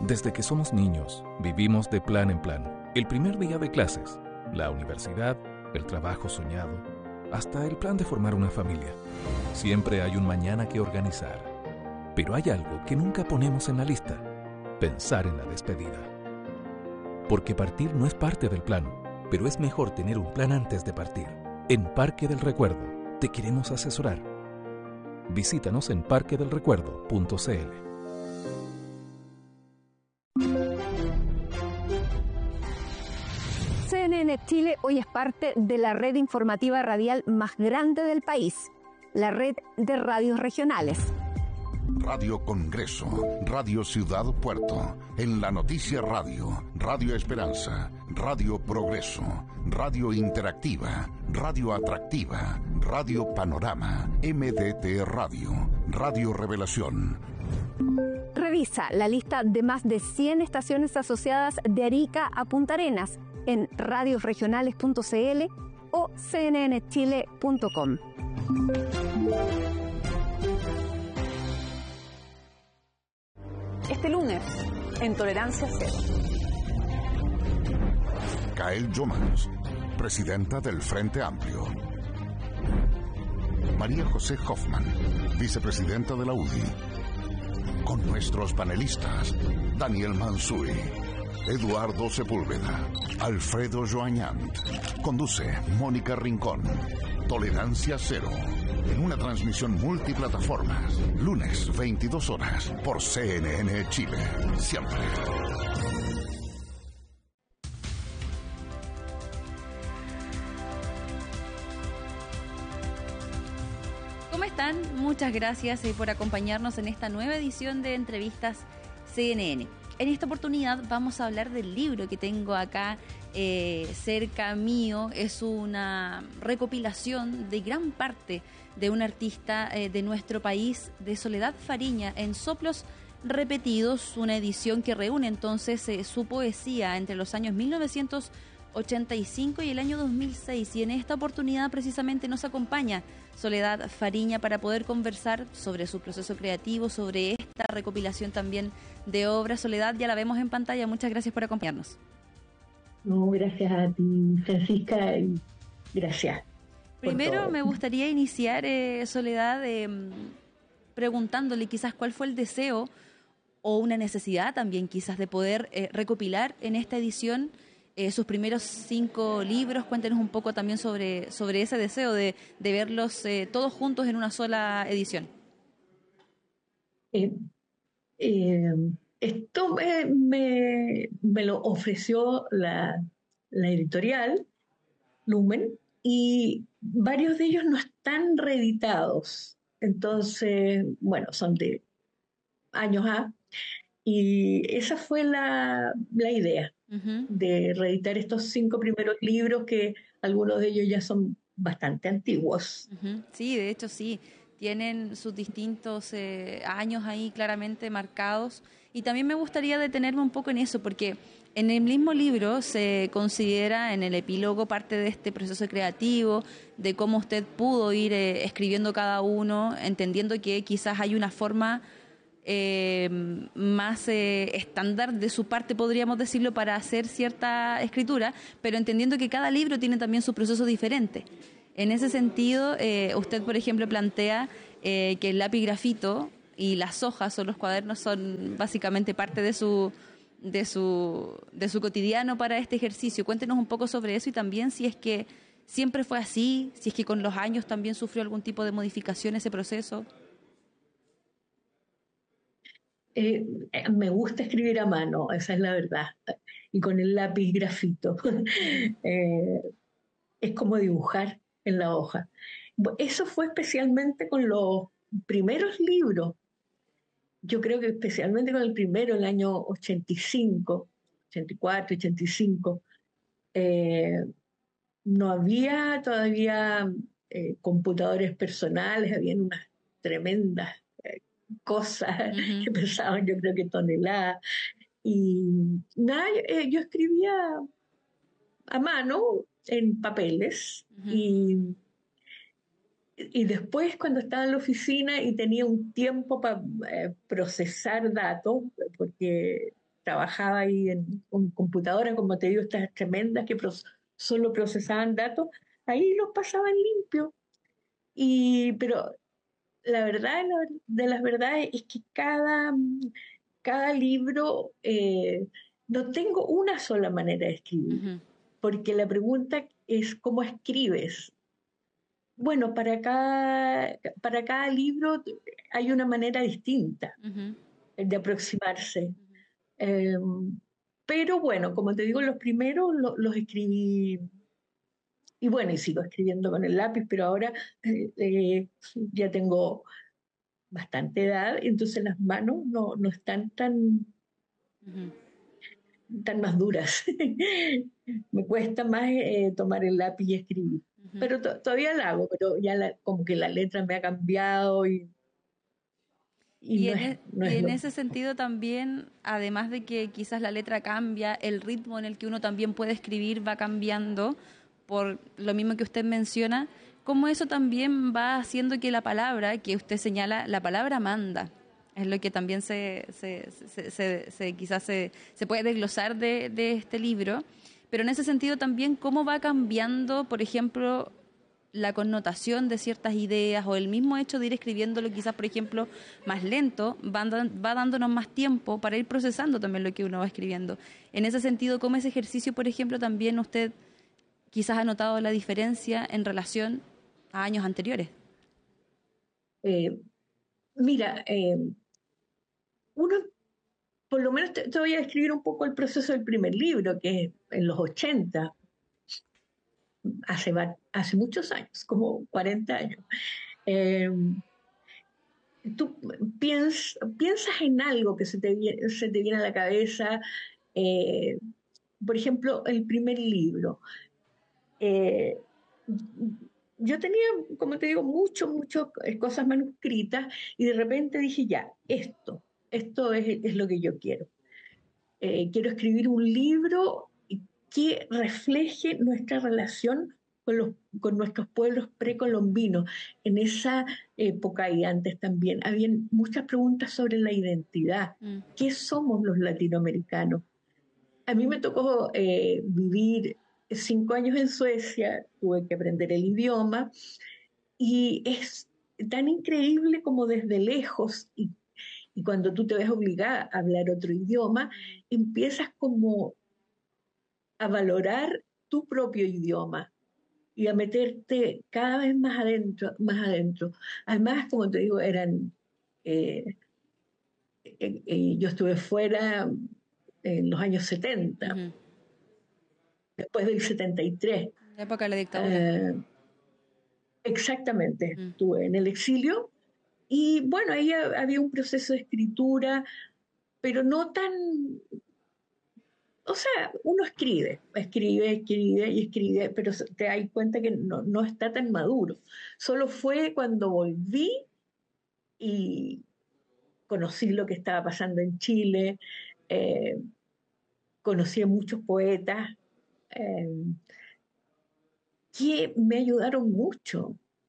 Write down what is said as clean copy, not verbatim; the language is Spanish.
Desde que somos niños, vivimos de plan en plan. El primer día de clases, la universidad, el trabajo soñado, hasta el plan de formar una familia. Siempre hay un mañana que organizar. Pero hay algo que nunca ponemos en la lista: pensar en la despedida. Porque partir no es parte del plan, pero es mejor tener un plan antes de partir. En Parque del Recuerdo te queremos asesorar. Visítanos en parquedelrecuerdo.cl. CNN Chile hoy es parte de la red informativa radial más grande del país, la red de radios regionales. Radio Congreso, Radio Ciudad Puerto, En la Noticia Radio, Radio Esperanza, Radio Progreso, Radio Interactiva, Radio Atractiva, Radio Panorama, MDT Radio, Radio Revelación. Revisa la lista de más de 100 estaciones asociadas de Arica a Punta Arenas en radiosregionales.cl o cnnchile.com. Este lunes, en Tolerancia Cero. Gael Jomans, presidenta del Frente Amplio. María José Hoffman, vicepresidenta de la UDI. Con nuestros panelistas, Daniel Mansuy, Eduardo Sepúlveda, Alfredo Joañant. Conduce Mónica Rincón. Tolerancia Cero, en una transmisión multiplataformas, lunes 22 horas, por CNN Chile. Siempre. ¿Cómo están? Muchas gracias por acompañarnos en esta nueva edición de Entrevistas CNN. En esta oportunidad vamos a hablar del libro que tengo acá cerca mío. Es una recopilación de gran parte de un artista de nuestro país, de Soledad Fariña, en Soplos Repetidos, una edición que reúne entonces su poesía entre los años 1985 y el año 2006, y en esta oportunidad precisamente nos acompaña Soledad Fariña para poder conversar sobre su proceso creativo, sobre esta recopilación también de obras. Soledad, ya la vemos en pantalla, muchas gracias por acompañarnos. No, gracias a ti, Francisca, y gracias. Primero me gustaría iniciar, Soledad, preguntándole quizás cuál fue el deseo o una necesidad también quizás de poder recopilar en esta edición sus primeros 5 libros. Cuéntenos un poco también sobre ese deseo de verlos todos juntos en una sola edición. Esto me lo ofreció la editorial Lumen, y varios de ellos no están reeditados. Entonces, bueno, son de años A, y esa fue la idea. Uh-huh. De reeditar estos 5 primeros libros, que algunos de ellos ya son bastante antiguos. Uh-huh. Sí, de hecho sí, tienen sus distintos años ahí claramente marcados, y también me gustaría detenerme un poco en eso, porque en el mismo libro se considera en el epílogo parte de este proceso creativo, de cómo usted pudo ir escribiendo cada uno, entendiendo que quizás hay una forma más estándar de su parte, podríamos decirlo, para hacer cierta escritura, pero entendiendo que cada libro tiene también su proceso diferente. En ese sentido, usted, por ejemplo, plantea que el lápiz grafito y las hojas o los cuadernos son básicamente parte de su cotidiano para este ejercicio. Cuéntenos un poco sobre eso, y también si es que siempre fue así, si es que con los años también sufrió algún tipo de modificación ese proceso. Me gusta escribir a mano, esa es la verdad, y con el lápiz grafito. Es como dibujar en la hoja. Eso fue especialmente con los primeros libros. Yo creo que especialmente con el primero, el año 85, 84, 85, no había todavía computadores personales, habían unas tremendas cosas que pesaban, yo creo que toneladas, y nada, yo escribía a mano en papeles, y después, cuando estaba en la oficina y tenía un tiempo para procesar datos, porque trabajaba ahí con computadora, como te digo, estas tremendas que solo procesaban datos, ahí los pasaban limpio. Pero la verdad de las verdades es que cada libro, no tengo una sola manera de escribir, Ujú, porque la pregunta es cómo escribes. Bueno, para cada libro hay una manera distinta ujú, de aproximarse. ujú. Eh, pero bueno, como te digo, los primeros los escribí, y bueno, y sigo escribiendo con el lápiz, pero ahora ya tengo bastante edad, entonces las manos no están Ujú. tan más duras. Me cuesta más tomar el lápiz y escribir. Ujú. Pero todavía la hago, pero ya como que la letra me ha cambiado y Y no en, es, no y es en lo ese mismo. sentido también, además de que quizás la letra cambia, el ritmo en el que uno también puede escribir va cambiando, por lo mismo que usted menciona, cómo eso también va haciendo que la palabra que usted señala, la palabra manda. Es lo que también quizás se puede desglosar de este libro. Pero en ese sentido también, cómo va cambiando, por ejemplo, la connotación de ciertas ideas o el mismo hecho de ir escribiéndolo quizás, por ejemplo, más lento, va dándonos más tiempo para ir procesando también lo que uno va escribiendo. En ese sentido, ¿cómo ese ejercicio, por ejemplo, también usted quizás ha notado la diferencia en relación a años anteriores? Eh, Mira, uno, por lo menos te voy a describir un poco el proceso del primer libro, que es en los 80, hace muchos años, como 40 años. Eh, Tú piensas en algo que se te viene a la cabeza, eh, por ejemplo, el primer libro. Eh, yo tenía, como te digo, mucho cosas manuscritas y de repente dije, ya, esto es lo que yo quiero. Quiero escribir un libro que refleje nuestra relación con nuestros pueblos precolombinos. En esa época y antes también, había muchas preguntas sobre la identidad. Mm, ¿Qué somos los latinoamericanos? A mí me tocó vivir 5 años en Suecia, tuve que aprender el idioma y es tan increíble como desde lejos y cuando tú te ves obligada a hablar otro idioma, empiezas como a valorar tu propio idioma y a meterte cada vez más adentro, más adentro. Además, como te digo, eh, yo estuve fuera en los años 70, ujú. después del 73. La época de la dictadura. Eh, Exactamente, Mm, estuve en el exilio y bueno, ahí había un proceso de escritura, pero no tan, o sea, uno escribe y escribe, pero te das cuenta que no está tan maduro. Solo fue cuando volví y conocí lo que estaba pasando en Chile, eh, conocí a muchos poetas eh, que me ayudaron mucho.